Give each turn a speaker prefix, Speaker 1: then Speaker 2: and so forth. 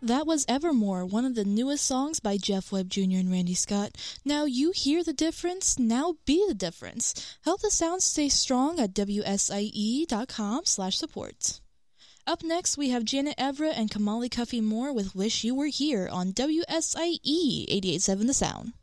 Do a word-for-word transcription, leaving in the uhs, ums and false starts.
Speaker 1: That was Evermore, one of the newest songs by Jeff Webb Junior and Randy Scott. Now you hear the difference, now be the difference. Help the sound stay strong at W S I E dot com slash support. Up next, we have Janet Evra and Kamali Cuffy Moore with Wish You Were Here on W S I E eighty-eight point seven The Sound.